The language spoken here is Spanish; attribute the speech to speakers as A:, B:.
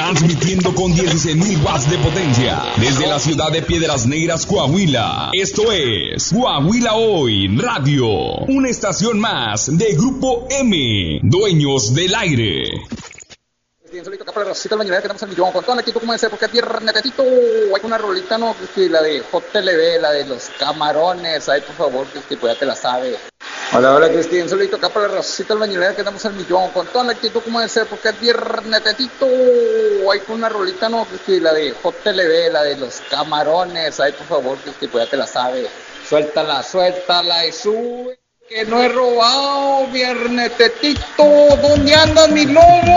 A: transmitiendo con 16.000 watts de potencia desde la ciudad de Piedras Negras, Coahuila. Esto es Coahuila Hoy Radio, una estación más de Grupo M, dueños del aire.
B: Solito acá para la Rosita Mañanera que tenemos al millón con toda la actitud como dice, porque es viernesito, hay una rolita, ¿no? Que la de JLB, la de los camarones, ay, por favor, que pues ya te la sabe. Hola, Cristian, solito acá para la Rosita Mañanera que tenemos al millón con toda la actitud como debe ser, porque es viernesito, hay una rolita, ¿no? Que la de JLB, la de los camarones, ay, por favor, que pues ya te la sabe. Suéltala y sube, que no he robado, viernesito, ¿dónde anda mi lobo?